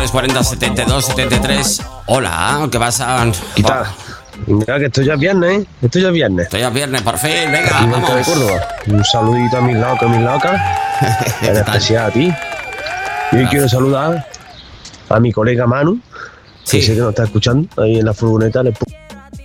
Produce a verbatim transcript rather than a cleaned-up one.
tres cuarenta, setenta y dos, setenta y tres. Hola, ¿qué pasa? Quita. Mira que esto ya es viernes, ¿eh? Esto ya es viernes. Esto ya es viernes, por fin, venga, Y vamos. de Córdoba. Un saludito a mis locos, a mis locas. En especial a ti. Y hoy Gracias. quiero saludar a mi colega Manu, Sí. que sé que nos está escuchando ahí en la furgoneta. Le